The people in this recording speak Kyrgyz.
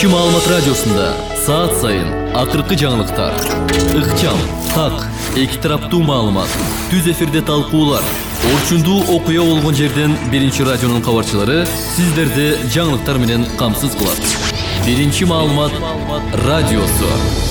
Маалымат радиосунда саат сайын акыркы жаңылыктар, ыкчам, так, эки тараптуу маалымат, түз эфирде талкуулар, орчундуу окуя болгон жерден биринчи радионун кабарчылары сиздерди жаңылыктар менен камсыз кылат. Биринчи маалымат радиосу.